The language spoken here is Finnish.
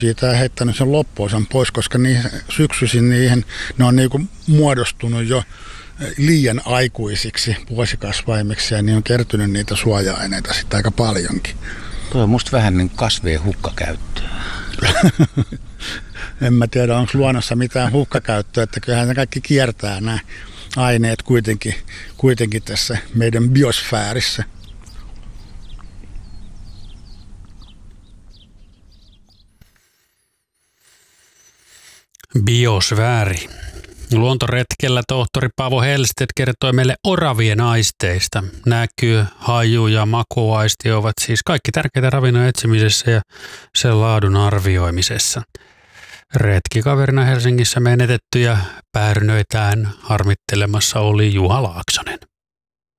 Siitä on heittänyt sen loppuosan pois, koska syksyisin ne on niinku muodostunut jo liian aikuisiksi vuosikasvaimiksi ja niin on kertynyt niitä suoja-aineita sitten aika paljonkin. Tuo on musta vähän niin kasvien hukkakäyttöä. En mä tiedä, onko luonnossa mitään hukkakäyttöä, että kyllähän ne kaikki kiertää nämä aineet kuitenkin tässä meidän biosfäärissä. Biosfääri. Luontoretkellä tohtori Paavo Hellstedt kertoi meille oravien aisteista. Näky, haju ja makuaisti ovat siis kaikki tärkeitä ravinnon etsimisessä ja sen laadun arvioimisessa. Retkikaverina Helsingissä menetettyjä päärynöitään harmittelemassa oli Juha Laaksonen.